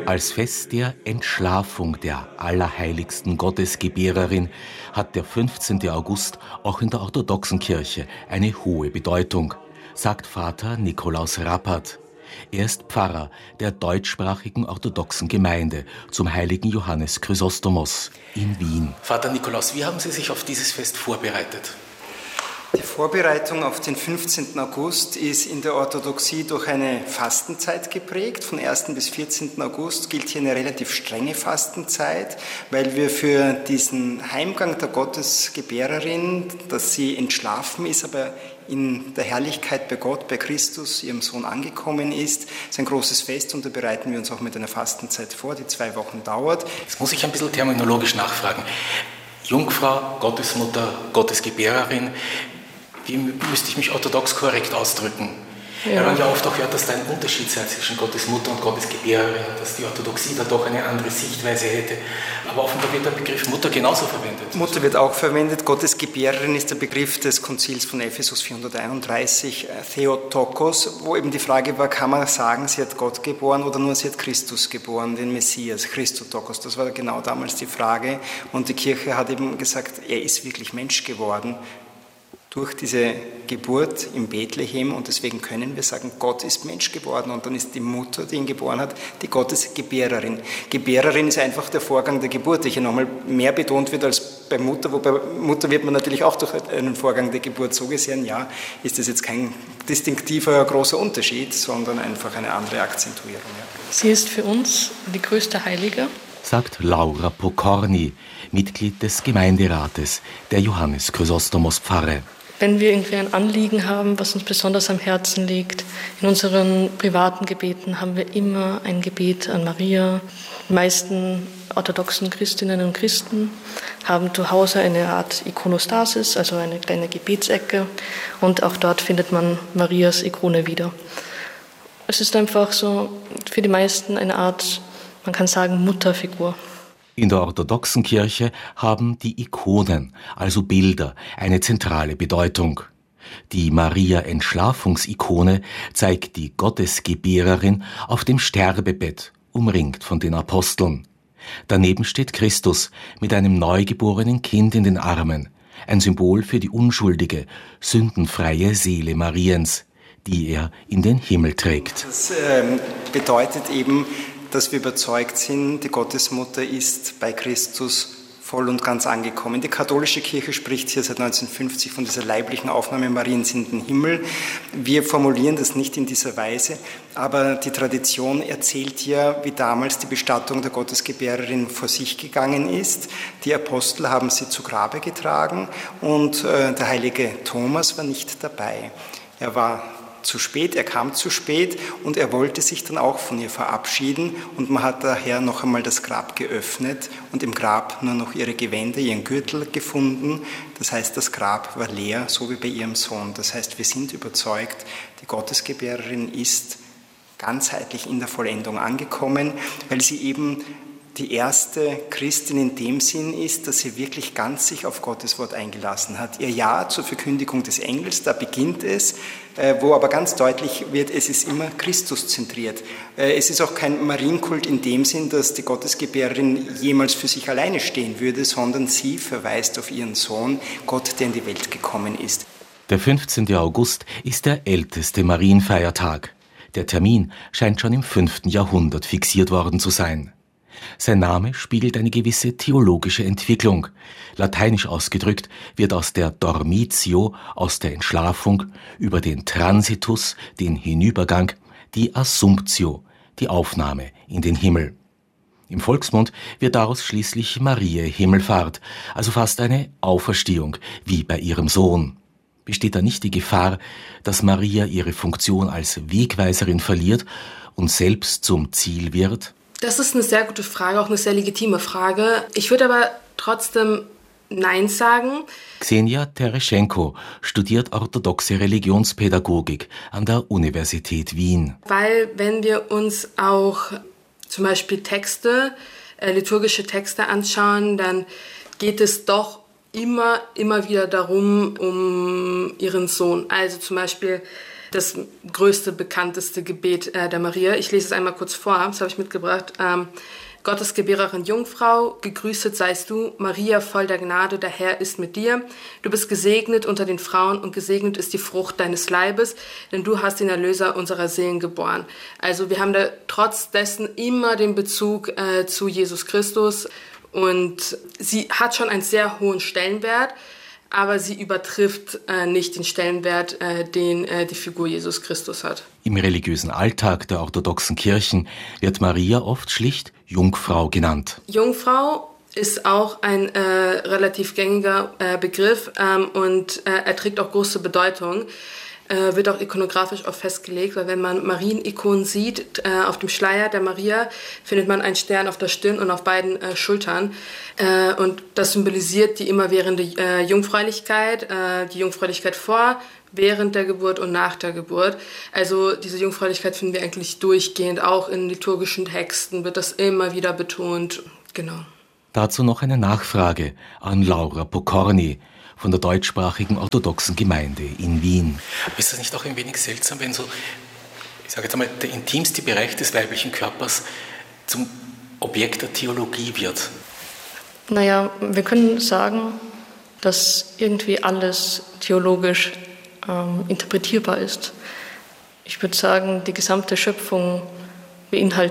Als Fest der Entschlafung der allerheiligsten Gottesgebärerin hat der 15. August auch in der orthodoxen Kirche eine hohe Bedeutung, sagt Vater Nikolaus Rappert. Er ist Pfarrer der deutschsprachigen orthodoxen Gemeinde zum heiligen Johannes Chrysostomos in Wien. Vater Nikolaus, wie haben Sie sich auf dieses Fest vorbereitet? Die Vorbereitung auf den 15. August ist in der Orthodoxie durch eine Fastenzeit geprägt. Von 1. bis 14. August gilt hier eine relativ strenge Fastenzeit, weil wir für diesen Heimgang der Gottesgebärerin, dass sie entschlafen ist, aber in der Herrlichkeit bei Gott, bei Christus, ihrem Sohn, angekommen ist. Es ist ein großes Fest und da bereiten wir uns auch mit einer Fastenzeit vor, die 2 Wochen dauert. Jetzt muss ich ein bisschen terminologisch nachfragen. Jungfrau, Gottesmutter, Gottesgebärerin, wie müsste ich mich orthodox korrekt ausdrücken? Ja. Man ja oft auch hört, dass da ein Unterschied sei zwischen Gottesmutter und Gottesgebärerin, dass die Orthodoxie da doch eine andere Sichtweise hätte. Aber offenbar wird der Begriff Mutter genauso verwendet. Mutter wird auch verwendet. Gottesgebärerin ist der Begriff des Konzils von Ephesus 431, Theotokos, wo eben die Frage war, kann man sagen, sie hat Gott geboren oder nur sie hat Christus geboren, den Messias, Christotokos. Das war genau damals die Frage. Und die Kirche hat eben gesagt, er ist wirklich Mensch geworden durch diese Geburt in Bethlehem und deswegen können wir sagen, Gott ist Mensch geworden und dann ist die Mutter, die ihn geboren hat, die Gottesgebärerin. Gebärerin ist einfach der Vorgang der Geburt, der hier nochmal mehr betont wird als bei Mutter, wobei Mutter wird man natürlich auch durch einen Vorgang der Geburt so gesehen, ja, ist das jetzt kein distinktiver großer Unterschied, sondern einfach eine andere Akzentuierung. Ja. Sie ist für uns die größte Heilige, sagt Laura Pokorny, Mitglied des Gemeinderates der Johannes Chrysostomos Pfarre. Wenn wir irgendwie ein Anliegen haben, was uns besonders am Herzen liegt, in unseren privaten Gebeten haben wir immer ein Gebet an Maria. Die meisten orthodoxen Christinnen und Christen haben zu Hause eine Art Ikonostasis, also eine kleine Gebetsecke, und auch dort findet man Marias Ikone wieder. Es ist einfach so für die meisten eine Art, man kann sagen, Mutterfigur. In der orthodoxen Kirche haben die Ikonen, also Bilder, eine zentrale Bedeutung. Die Maria-Entschlafungsikone zeigt die Gottesgebärerin auf dem Sterbebett, umringt von den Aposteln. Daneben steht Christus mit einem neugeborenen Kind in den Armen, ein Symbol für die unschuldige, sündenfreie Seele Mariens, die er in den Himmel trägt. Das bedeutet eben, dass wir überzeugt sind, die Gottesmutter ist bei Christus voll und ganz angekommen. Die katholische Kirche spricht hier seit 1950 von dieser leiblichen Aufnahme Mariens in den Himmel. Wir formulieren das nicht in dieser Weise, aber die Tradition erzählt ja, wie damals die Bestattung der Gottesgebärerin vor sich gegangen ist. Die Apostel haben sie zu Grabe getragen und der heilige Thomas war nicht dabei. Er war zu spät, er kam zu spät und er wollte sich dann auch von ihr verabschieden und man hat daher noch einmal das Grab geöffnet und im Grab nur noch ihre Gewänder, ihren Gürtel gefunden. Das heißt, das Grab war leer, so wie bei ihrem Sohn. Das heißt, wir sind überzeugt, die Gottesgebärerin ist ganzheitlich in der Vollendung angekommen, weil sie eben die erste Christin in dem Sinn ist, dass sie wirklich ganz sich auf Gottes Wort eingelassen hat. Ihr Ja zur Verkündigung des Engels, da beginnt es, wo aber ganz deutlich wird, es ist immer Christus zentriert. Es ist auch kein Marienkult in dem Sinn, dass die Gottesgebärerin jemals für sich alleine stehen würde, sondern sie verweist auf ihren Sohn, Gott, der in die Welt gekommen ist. Der 15. August ist der älteste Marienfeiertag. Der Termin scheint schon im 5. Jahrhundert fixiert worden zu sein. Sein Name spiegelt eine gewisse theologische Entwicklung. Lateinisch ausgedrückt wird aus der Dormitio, aus der Entschlafung, über den Transitus, den Hinübergang, die Assumptio, die Aufnahme in den Himmel. Im Volksmund wird daraus schließlich Mariä Himmelfahrt, also fast eine Auferstehung, wie bei ihrem Sohn. Besteht da nicht die Gefahr, dass Maria ihre Funktion als Wegweiserin verliert und selbst zum Ziel wird? Das ist eine sehr gute Frage, auch eine sehr legitime Frage. Ich würde aber trotzdem Nein sagen. Xenia Tereschenko studiert orthodoxe Religionspädagogik an der Universität Wien. Weil wenn wir uns auch zum Beispiel Texte, liturgische Texte anschauen, dann geht es doch immer wieder darum, um ihren Sohn. Also zum Beispiel das größte, bekannteste Gebet der Maria. Ich lese es einmal kurz vor, das habe ich mitgebracht. Gottesgebärerin Jungfrau, gegrüßet seist du, Maria, voll der Gnade, der Herr ist mit dir. Du bist gesegnet unter den Frauen und gesegnet ist die Frucht deines Leibes, denn du hast den Erlöser unserer Seelen geboren. Also wir haben da trotz dessen immer den Bezug zu Jesus Christus und sie hat schon einen sehr hohen Stellenwert, aber sie übertrifft nicht den Stellenwert, den die Figur Jesus Christus hat. Im religiösen Alltag der orthodoxen Kirchen wird Maria oft schlicht Jungfrau genannt. Jungfrau ist auch ein relativ gängiger Begriff und er trägt auch große Bedeutung. Wird auch ikonografisch oft festgelegt, weil wenn man Marienikonen sieht, auf dem Schleier der Maria findet man einen Stern auf der Stirn und auf beiden Schultern. Und das symbolisiert die immerwährende Jungfräulichkeit, die Jungfräulichkeit vor, während der Geburt und nach der Geburt. Also diese Jungfräulichkeit finden wir eigentlich durchgehend, auch in liturgischen Texten wird das immer wieder betont. Genau. Dazu noch eine Nachfrage an Laura Pokorny von der deutschsprachigen orthodoxen Gemeinde in Wien. Ist das nicht auch ein wenig seltsam, wenn so, ich sage jetzt einmal, der intimste Bereich des weiblichen Körpers zum Objekt der Theologie wird? Naja, wir können sagen, dass irgendwie alles theologisch interpretierbar ist. Ich würde sagen, die gesamte Schöpfung beinhaltet